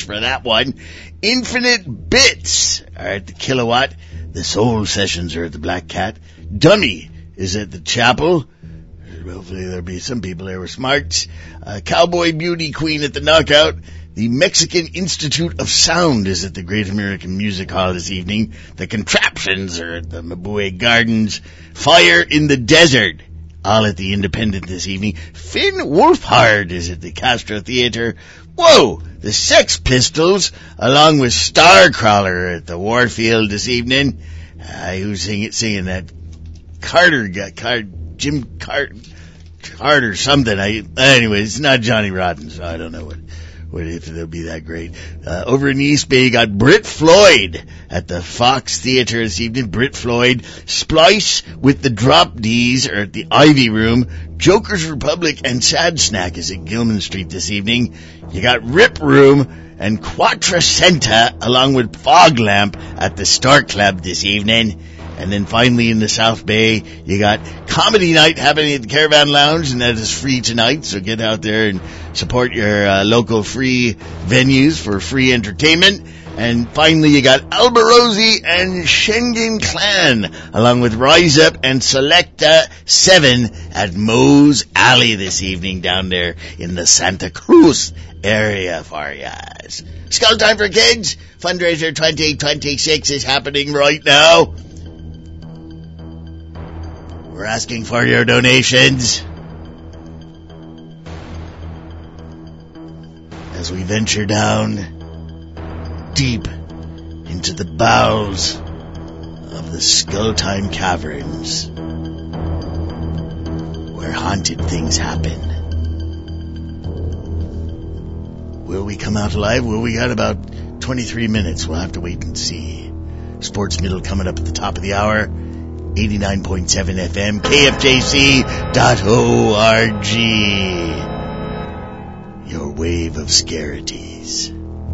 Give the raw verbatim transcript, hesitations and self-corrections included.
for that one. Infinite Bits are at the Kilowatt. The Soul Sessions are at the Black Cat. Dummy is at the Chapel. Hopefully there'll be some people there with smarts. Uh, Cowboy Beauty Queen at the Knockout. The Mexican Institute of Sound is at the Great American Music Hall this evening. The Contraptions are at the Mabue Gardens. Fire in the Desert, all at the Independent this evening. Finn Wolfhard is at the Castro Theatre. Whoa! The Sex Pistols, along with Starcrawler at the Warfield this evening. Uh, who's singing, singing that? Carter, Car, Jim Carter, Carter something. I, anyway, it's not Johnny Rotten, so I don't know what. What if it'll be that great. Uh, over in the East Bay, you got Britt Floyd at the Fox Theatre this evening. Britt Floyd. Splice with the Drop D's are at the Ivy Room. Joker's Republic and Sad Snack is at Gilman Street this evening. You got Rip Room and Quattrocenta along with Fog Lamp at the Star Club this evening. And then finally in the South Bay, you got Comedy Night happening at the Caravan Lounge, and that is free tonight, so get out there and support your uh, local free venues for free entertainment. And finally, you got Alborosi and Schengen Clan, along with Rise Up and Selecta seven at Moe's Alley this evening down there in the Santa Cruz area for yas. Skull Time for Kids, fundraiser twenty twenty-six is happening right now. We're asking for your donations as we venture down deep into the bowels of the Skull Time Caverns, where haunted things happen. Will we come out alive? Well, we got about twenty-three minutes. We'll have to wait and see. Sports Middle coming up at the top of the hour. eighty-nine point seven F M, K F J C dot org. Your wave of scarities.